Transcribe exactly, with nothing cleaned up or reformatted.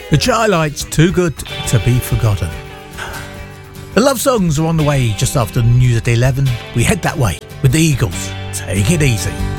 The Chi-Lites, Too Good to Be Forgotten. The love songs are on the way just after the news at eleven. We head that way with the Eagles. Take it easy.